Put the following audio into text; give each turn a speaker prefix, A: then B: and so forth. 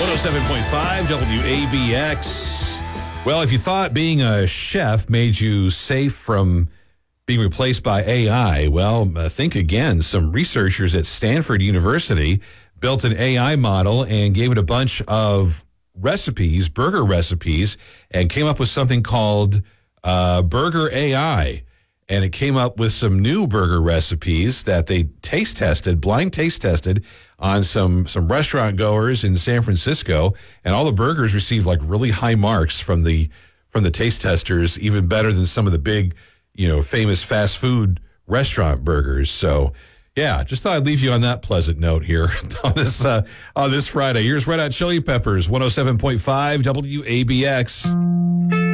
A: 107.5 WABX. Well, if you thought being a chef made you safe from being replaced by AI, well, think again. Some researchers at Stanford University built an AI model and gave it a bunch of recipes, burger recipes, and came up with something called Burger AI. And it came up with some new burger recipes that they blind taste tested on some restaurant goers in San Francisco, and all the burgers received like really high marks from the taste testers, even better than some of the big, famous fast food restaurant burgers. So, yeah, just thought I'd leave you on that pleasant note here on this Friday. Here's Red Hot Chili Peppers, 107.5 WABX.